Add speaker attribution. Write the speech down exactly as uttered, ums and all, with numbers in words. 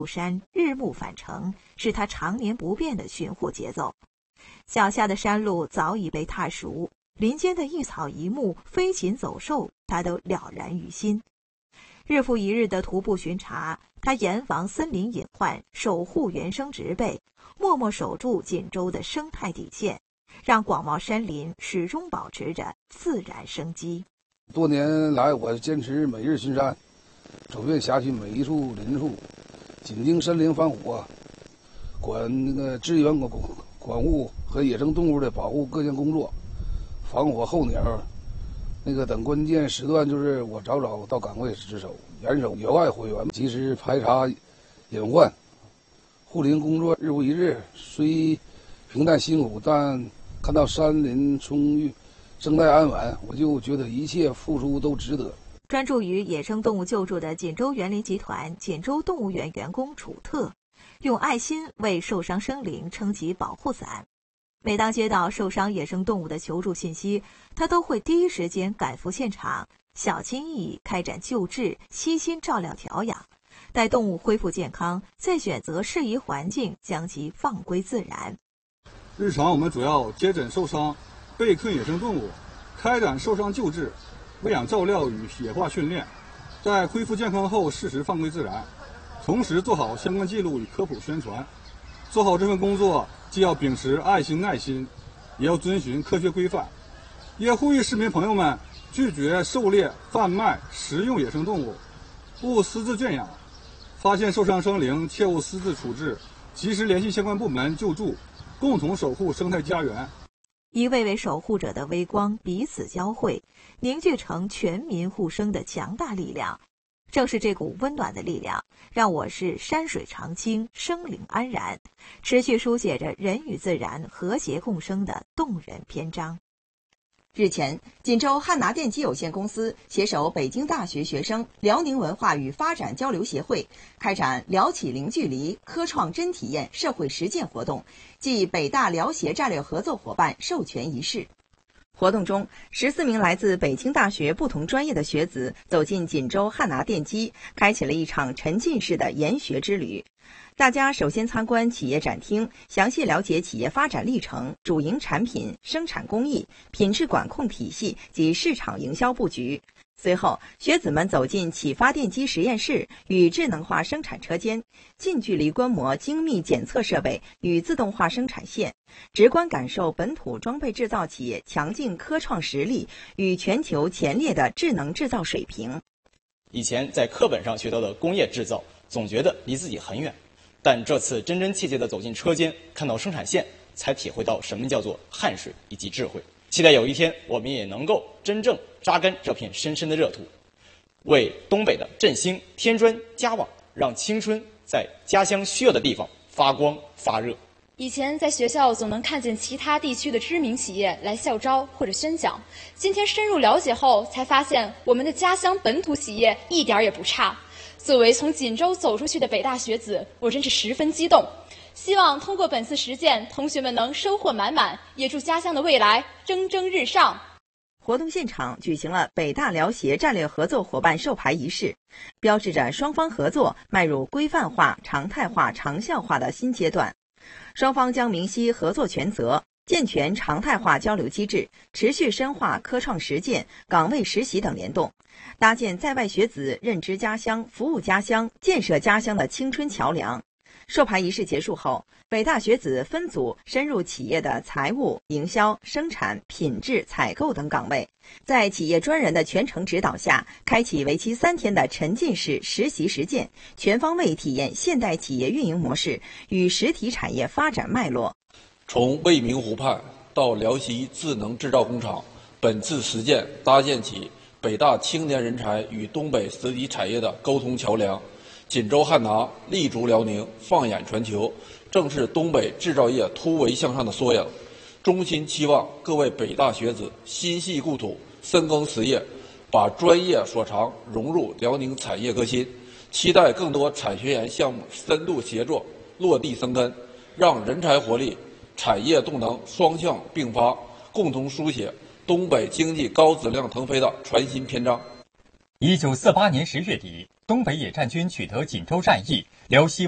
Speaker 1: 山日暮返程，是他常年不变的巡护节奏。脚下的山路早已被踏熟，林间的一草一木、飞禽走兽，他都了然于心。日复一日的徒步巡查，他严防森林隐患，守护原生植被，默默守住锦州的生态底线，让广袤山林始终保持着自然生机。
Speaker 2: 多年来，我坚持每日巡山，走遍辖区每一处林处，紧盯森林防火，管那个支援管管护和野生动物的保护各项工作，防火候鸟，那个等关键时段就是我早早到岗位值守，严守野外火源，及时排查隐患。护林工作日复一日，虽平淡辛苦，但看到山林充裕、生态安稳，我就觉得一切付出都值得。
Speaker 1: 专注于野生动物救助的锦州园林集团锦州动物园员工楚特，用爱心为受伤生灵撑起保护伞。每当接到受伤野生动物的求助信息，他都会第一时间赶赴现场，小心翼翼开展救治，悉心照料调养，待动物恢复健康，再选择适宜环境将其放归自然。
Speaker 3: 日常我们主要接诊受伤、被困野生动物，开展受伤救治、喂养照料与野化训练，在恢复健康后适时放归自然，同时做好相关记录与科普宣传。做好这份工作，既要秉持爱心耐心，也要遵循科学规范。也呼吁市民朋友们拒绝狩猎、贩卖、食用野生动物，勿私自圈养。发现受伤生灵，切勿私自处置，及时联系相关部门救助，共同守护生态家园。
Speaker 1: 一位位守护者的微光彼此交汇，凝聚成全民互生的强大力量。正是这股温暖的力量，让我市山水常青，生灵安然，持续书写着人与自然和谐共生的动人篇章。
Speaker 4: 日前，锦州汉拿电机有限公司携手北京大学学生、辽宁文化与发展交流协会，开展辽企零距离科创真体验社会实践活动暨北大辽协战略合作伙伴授权仪式。活动中，十四名来自北京大学不同专业的学子走进锦州汉拿电机，开启了一场沉浸式的研学之旅。大家首先参观企业展厅，详细了解企业发展历程、主营产品、生产工艺、品质管控体系及市场营销布局。随后，学子们走进启发电机实验室与智能化生产车间，近距离观摩精密检测设备与自动化生产线，直观感受本土装备制造企业强劲科创实力与全球前列的智能制造水平。
Speaker 5: 以前在课本上学到的工业制造，总觉得离自己很远，但这次真真切切地走进车间，看到生产线，才体会到什么叫做汗水以及智慧。期待有一天，我们也能够真正扎根这片深深的热土，为东北的振兴添砖加瓦，让青春在家乡需要的地方发光发热。
Speaker 6: 以前在学校总能看见其他地区的知名企业来校招或者宣讲，今天深入了解后，才发现我们的家乡本土企业一点也不差。作为从锦州走出去的北大学子，我真是十分激动。希望通过本次实践，同学们能收获满满，也祝家乡的未来蒸蒸日上。
Speaker 4: 活动现场举行了北大辽协战略合作伙伴授牌仪式，标志着双方合作迈入规范化、常态化、长效化的新阶段。双方将明晰合作权责，健全常态化交流机制，持续深化科创实践、岗位实习等联动，搭建在外学子认知家乡、服务家乡、建设家乡的青春桥梁。授牌仪式结束后，北大学子分组深入企业的财务、营销、生产、品质、采购等岗位，在企业专人的全程指导下，开启为期三天的沉浸式实习实践，全方位体验现代企业运营模式与实体产业发展脉络。
Speaker 7: 从未名湖畔到辽西智能制造工厂，本次实践搭建起北大青年人才与东北实体产业的沟通桥梁。锦州汉拿立足辽宁，放眼全球，正是东北制造业突围向上的缩影。衷心期望各位北大学子心系故土，深耕实业，把专业所长融入辽宁产业革新。期待更多产学研项目深度协作，落地生根，让人才活力、产业动能双向并发，共同书写东北经济高质量腾飞的全新篇章。
Speaker 8: 一九四八年十月底，东北野战军取得锦州战役，辽西